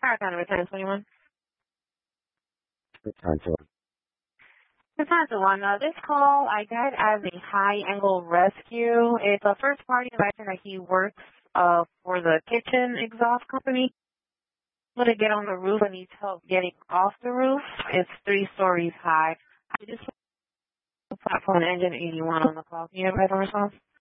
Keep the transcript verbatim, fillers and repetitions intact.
Power time number ten twenty-one. Return to it. It's time to one. Uh, this call I got as a high angle rescue. It's a first party advisor that he works uh for the kitchen exhaust company. Want to get on the roof and needs help getting off the roof. It's three stories high. I just put the platform engine eighty-one on the call. Can you have a response?